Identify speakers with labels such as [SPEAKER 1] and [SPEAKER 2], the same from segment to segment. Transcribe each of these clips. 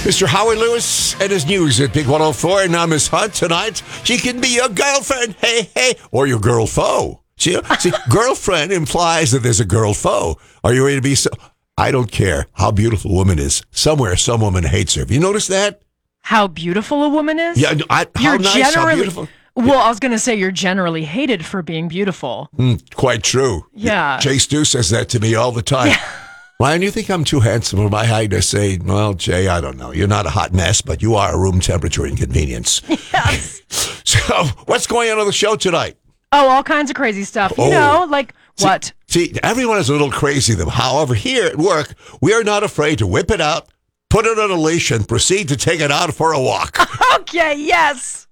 [SPEAKER 1] Mr. Howard Lewis and his news at Big 104. And now Miss Hunt tonight. She can be your girlfriend, hey, or your girl foe. See, girlfriend implies that there's a girl foe. Are you ready to be so? I don't care how beautiful a woman is. Somewhere, some woman hates her. Have you noticed that?
[SPEAKER 2] How beautiful a woman is?
[SPEAKER 1] Yeah, how beautiful.
[SPEAKER 2] Well, I was going to say you're generally hated for being beautiful.
[SPEAKER 1] Quite true.
[SPEAKER 2] Yeah.
[SPEAKER 1] Jay Stu says that to me all the time.
[SPEAKER 2] Yeah.
[SPEAKER 1] Ryan, you think I'm too handsome for my height? I say, well, Jay, I don't know. You're not a hot mess, but you are a room temperature inconvenience.
[SPEAKER 2] Yes.
[SPEAKER 1] So, what's going on the show tonight?
[SPEAKER 2] Oh, all kinds of crazy stuff. You know, like what?
[SPEAKER 1] See, everyone is a little crazy, though. However, here at work, we are not afraid to whip it out, put it on a leash, and proceed to take it out for a walk.
[SPEAKER 2] Okay, yes.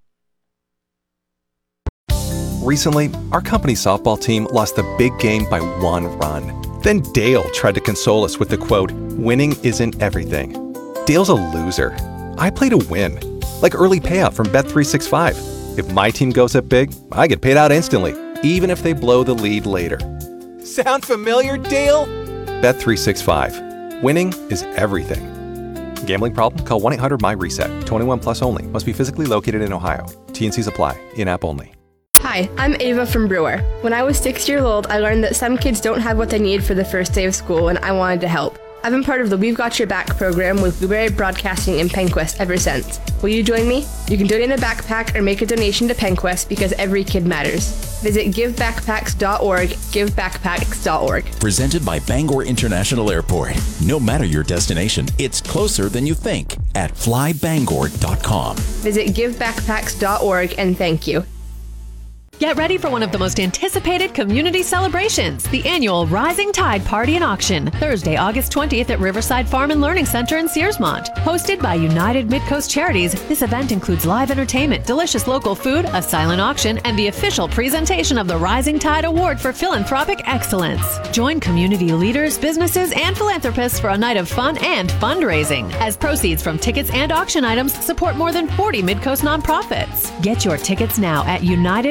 [SPEAKER 3] Recently, our company softball team lost the big game by 1 run. Then Dale tried to console us with the quote, "Winning isn't everything." Dale's a loser. I play to win, like early payout from Bet365. If my team goes up big, I get paid out instantly, even if they blow the lead later. Sound familiar, Dale? Bet365. Winning is everything. Gambling problem? Call 1-800-MY-RESET. 21 plus only. Must be physically located in Ohio. T&Cs apply. In-app only.
[SPEAKER 4] Hi, I'm Ava from Brewer. When I was 6 years old, I learned that some kids don't have what they need for the first day of school, and I wanted to help. I've been part of the We've Got Your Back program with Blueberry Broadcasting and PennQuest ever since. Will you join me? You can donate a backpack or make a donation to PennQuest because every kid matters. Visit givebackpacks.org, givebackpacks.org.
[SPEAKER 5] Presented by Bangor International Airport. No matter your destination, it's closer than you think at flybangor.com.
[SPEAKER 4] Visit givebackpacks.org and thank you.
[SPEAKER 6] Get ready for one of the most anticipated community celebrations, the annual Rising Tide Party and Auction, Thursday, August 20th at Riverside Farm and Learning Center in Searsmont. Hosted by United Midcoast Charities, this event includes live entertainment, delicious local food, a silent auction, and the official presentation of the Rising Tide Award for Philanthropic Excellence. Join community leaders, businesses, and philanthropists for a night of fun and fundraising, as proceeds from tickets and auction items support more than 40 Midcoast nonprofits. Get your tickets now at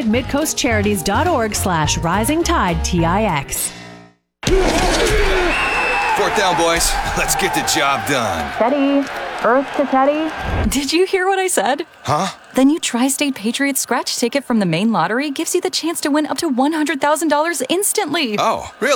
[SPEAKER 6] unitedmidcoastcharities.org/risingtidetix.
[SPEAKER 7] 4th down, boys. Let's get the job done.
[SPEAKER 8] Teddy. Earth to Teddy.
[SPEAKER 9] Did you hear what I said?
[SPEAKER 7] Huh?
[SPEAKER 9] The new Tri-State Patriots scratch ticket from the main lottery gives you the chance to win up to $100,000 instantly.
[SPEAKER 7] Oh, really?